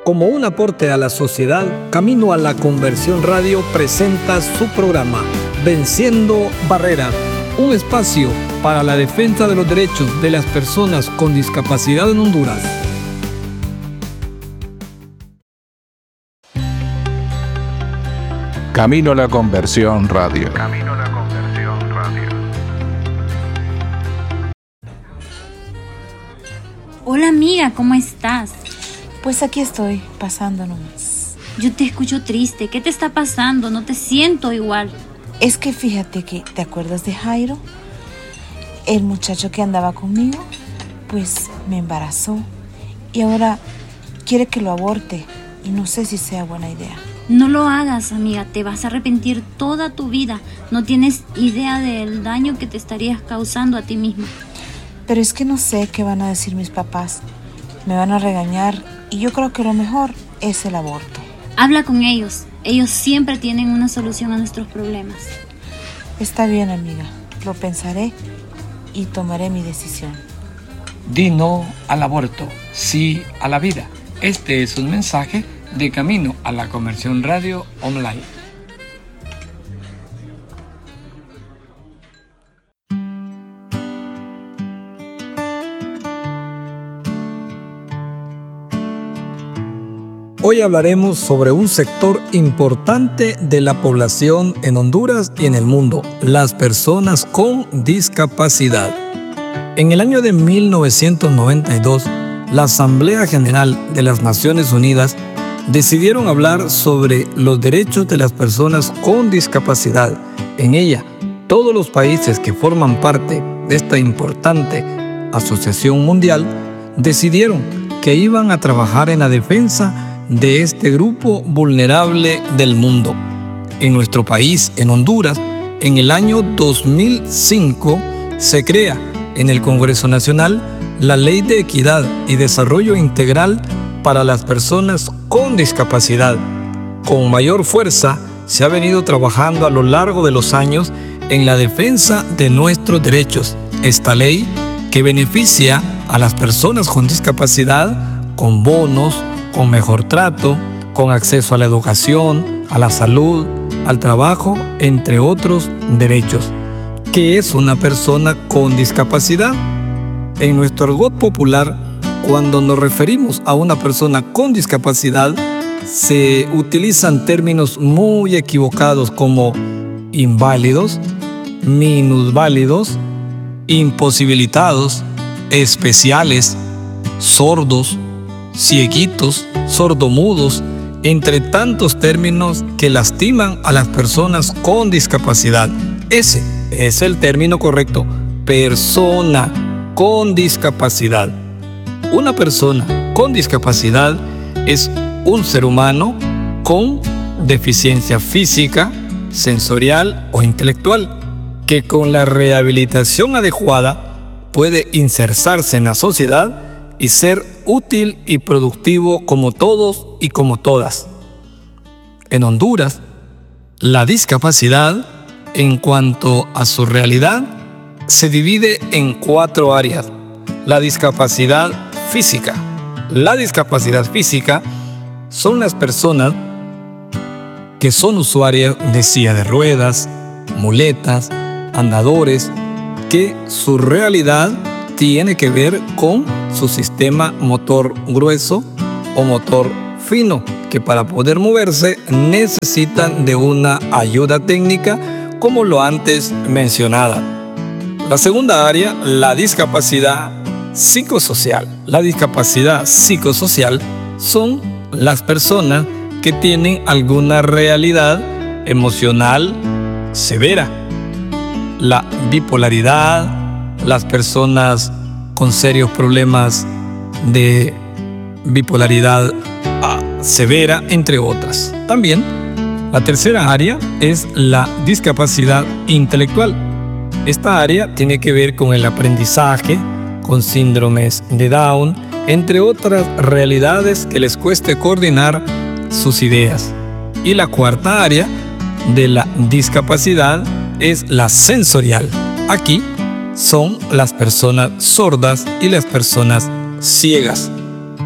Como un aporte a la sociedad, Camino a la Conversión Radio presenta su programa Venciendo Barreras, un espacio para la defensa de los derechos de las personas con discapacidad en Honduras. Camino a la Conversión Radio. Camino a la Conversión Radio. Hola amiga, ¿cómo estás? Pues aquí estoy, pasando nomás. Yo te escucho triste. ¿Qué te está pasando? No te siento igual. Es que fíjate que, ¿te acuerdas de Jairo? El muchacho que andaba conmigo, pues me embarazó. Y ahora quiere que lo aborte. Y no sé si sea buena idea. No lo hagas, amiga. Te vas a arrepentir toda tu vida. No tienes idea del daño que te estarías causando a ti misma. Pero es que no sé qué van a decir mis papás. Me van a regañar y yo creo que lo mejor es el aborto. Habla con ellos. Ellos siempre tienen una solución a nuestros problemas. Está bien, amiga. Lo pensaré y tomaré mi decisión. Di no al aborto, sí a la vida. Este es un mensaje de Camino a la Conversión Radio Online. Hoy hablaremos sobre un sector importante de la población en Honduras y en el mundo, las personas con discapacidad. En el año de 1992, la Asamblea General de las Naciones Unidas decidieron hablar sobre los derechos de las personas con discapacidad. En ella, todos los países que forman parte de esta importante asociación mundial decidieron que iban a trabajar en la defensa de este grupo vulnerable del mundo. En nuestro país, en Honduras, en el año 2005 se crea en el Congreso Nacional la Ley de Equidad y Desarrollo Integral para las personas con discapacidad. Con mayor fuerza se ha venido trabajando a lo largo de los años en la defensa de nuestros derechos. Esta ley que beneficia a las personas con discapacidad con bonos, con mejor trato, con acceso a la educación, a la salud, al trabajo, entre otros derechos. ¿Qué es una persona con discapacidad? En nuestro argot popular, cuando nos referimos a una persona con discapacidad, se utilizan términos muy equivocados como inválidos, minusválidos, imposibilitados, especiales, sordos, cieguitos, sordomudos, entre tantos términos que lastiman a las personas con discapacidad. Ese es el término correcto, persona con discapacidad. Una persona con discapacidad es un ser humano con deficiencia física, sensorial o intelectual, que con la rehabilitación adecuada puede insertarse en la sociedad y ser útil y productivo como todos y como todas. En Honduras, la discapacidad, en cuanto a su realidad, se divide en 4 áreas. La discapacidad física. La discapacidad física son las personas que son usuarias de silla de ruedas, muletas, andadores, que su realidad tiene que ver con su sistema motor grueso o motor fino, que para poder moverse necesitan de una ayuda técnica como lo antes mencionada. La segunda área, la discapacidad psicosocial. La discapacidad psicosocial son las personas que tienen alguna realidad emocional severa. La bipolaridad, las personas con serios problemas de bipolaridad severa, entre otras. También, la tercera área es la discapacidad intelectual. Esta área tiene que ver con el aprendizaje, con síndromes de Down, entre otras realidades que les cueste coordinar sus ideas. Y la cuarta área de la discapacidad es la sensorial. Aquí son las personas sordas y las personas ciegas.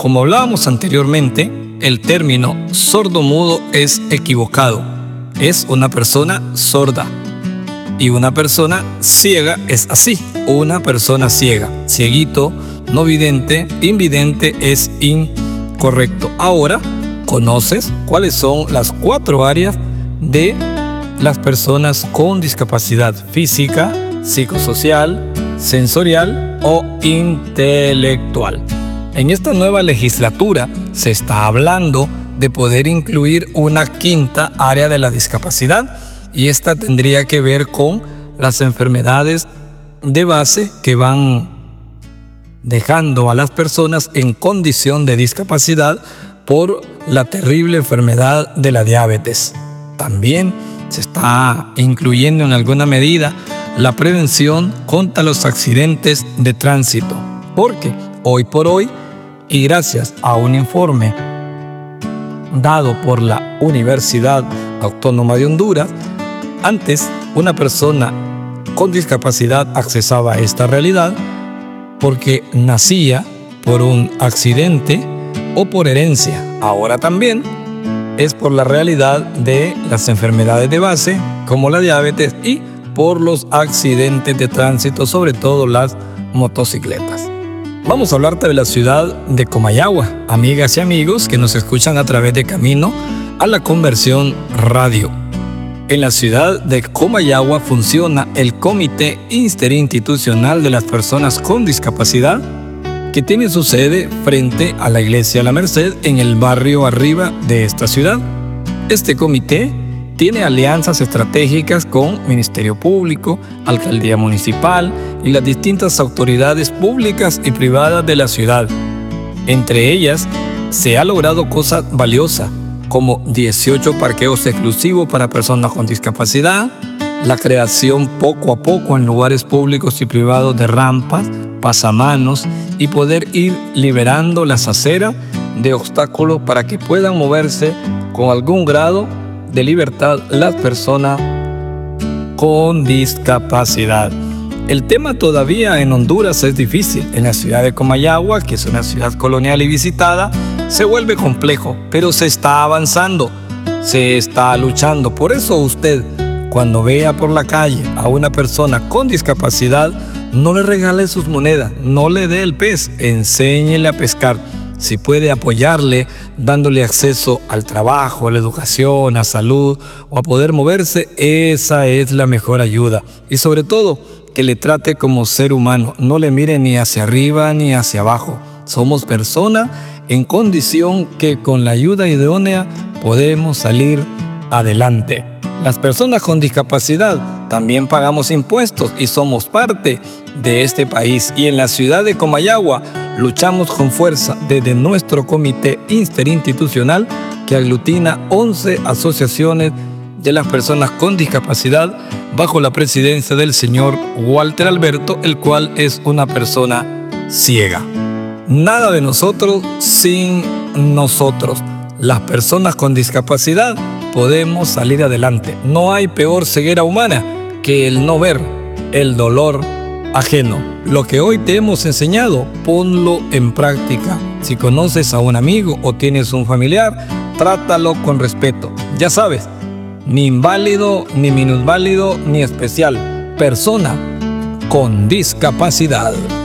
como hablábamos anteriormente, el término sordomudo es equivocado. Es una persona sorda. Y una persona ciega es así, una persona ciega. Cieguito, no vidente, invidente es incorrecto. Ahora conoces cuáles son las 4 áreas de las personas con discapacidad física, psicosocial, sensorial o intelectual. En esta nueva legislatura se está hablando de poder incluir una 5ª área de la discapacidad, y esta tendría que ver con las enfermedades de base que van dejando a las personas en condición de discapacidad por la terrible enfermedad de la diabetes. También se está incluyendo en alguna medida la prevención contra los accidentes de tránsito, porque hoy por hoy, y gracias a un informe dado por la Universidad Autónoma de Honduras, antes una persona con discapacidad accesaba a esta realidad porque nacía por un accidente o por herencia. Ahora también es por la realidad de las enfermedades de base como la diabetes y por los accidentes de tránsito, sobre todo las motocicletas. Vamos a hablarte de la ciudad de Comayagua, amigas y amigos que nos escuchan a través de Camino a la Conversión Radio. En la ciudad de Comayagua funciona el Comité Interinstitucional de las Personas con Discapacidad, que tiene su sede frente a la Iglesia La Merced en el barrio Arriba de esta ciudad. Este comité tiene alianzas estratégicas con Ministerio Público, Alcaldía Municipal y las distintas autoridades públicas y privadas de la ciudad. Entre ellas, se ha logrado cosas valiosas, como 18 parqueos exclusivos para personas con discapacidad, la creación poco a poco en lugares públicos y privados de rampas, pasamanos y poder ir liberando las aceras de obstáculos para que puedan moverse con algún grado de libertad las personas con discapacidad. El tema todavía en Honduras es difícil. En la ciudad de Comayagua, que es una ciudad colonial y visitada, se vuelve complejo, pero se está avanzando, se está luchando. Por eso usted, cuando vea por la calle a una persona con discapacidad, no le regale sus monedas, no le dé el pez, enséñele a pescar. Si puede apoyarle dándole acceso al trabajo, a la educación, a salud o a poder moverse, esa es la mejor ayuda. Y sobre todo, que le trate como ser humano, no le mire ni hacia arriba ni hacia abajo. Somos personas en condición que con la ayuda idónea podemos salir adelante. Las personas con discapacidad también pagamos impuestos y somos parte de este país. Y en la ciudad de Comayagua luchamos con fuerza desde nuestro comité interinstitucional que aglutina 11 asociaciones de las personas con discapacidad bajo la presidencia del señor Walter Alberto, el cual es una persona ciega. Nada de nosotros sin nosotros. Las personas con discapacidad podemos salir adelante. No hay peor ceguera humana que el no ver el dolor ajeno. Lo que hoy te hemos enseñado, ponlo en práctica. Si conoces a un amigo o tienes un familiar, trátalo con respeto. Ya sabes, ni inválido, ni minusválido, ni especial. Persona con discapacidad.